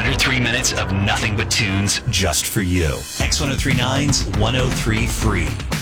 103 minutes of nothing but tunes just for you. X1039's 103 Free.